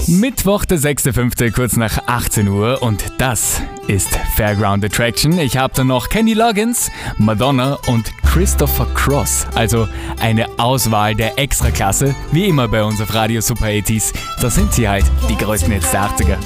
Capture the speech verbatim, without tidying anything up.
Mittwoch, der sechster fünfte kurz nach achtzehn Uhr und das ist Fairground Attraction. Ich habe da noch Kenny Loggins, Madonna und Christopher Cross. Also eine Auswahl der Extraklasse, wie immer bei uns auf Radio Super achtziger. Da sind sie halt, die größten Hits der achtziger.